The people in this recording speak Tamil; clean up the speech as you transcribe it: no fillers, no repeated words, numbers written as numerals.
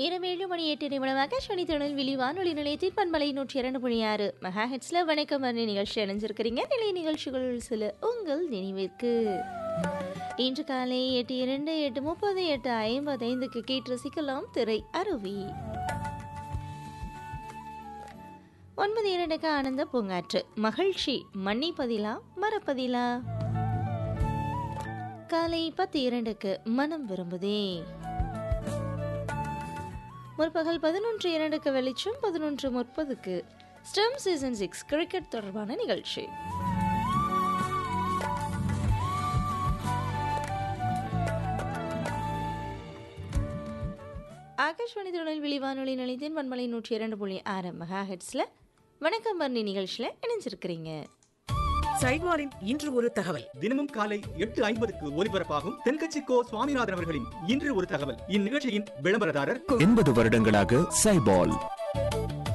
நேரம் 7:08 ஆகாஷ்வாணி திருநெல்வேலி வானொலி நிலையத்தின் பண்பலை 102.6 மெகா ஹெட்ஸ்ல வணக்கம் வர்ணி நிகழ்ச்சி அணிஞ்சிருக்கிறீங்க. நிலை நிகழ்ச்சிகள் சில உங்கள் நினைவிற்கு. இன்று காலை 8:02, 8:30, 8:55 கேட்டு ரசிக்கலாம் திரை அருவி. 9:02 ஆனந்த பூங்காற்று. மகிழ்ச்சி மன்னிப்பதிலா மறப்பதிலா. காலை 10:02 மனம் விரும்புதே. முற்பகல் 11:02 வெளிச்சம், 11:30 ஸ்டம் சீசன் 6 கிரிக்கெட் தொடர்பான நிகழ்ச்சி. ஆகாஷ்வாணி திருநெல்வேலி வானொலி நிலையத்தின் பண்பலை 102.6 மெகா ஹெட்ஸ்ல வணக்கம் வர்ணி நிகழ்ச்சியில இணைஞ்சிருக்கிறீங்க. சைட்வாரின் இன்று ஒரு தகவல். தினமும் காலை 8:50 ஒலிபரப்பாகும் தென்கட்சி கோ சுவாமிநாதன் அவர்களின் இன்று ஒரு தகவல். இந்நிகழ்ச்சியின் விளம்பரதாரர் 80 வருடங்களாக சைபால்.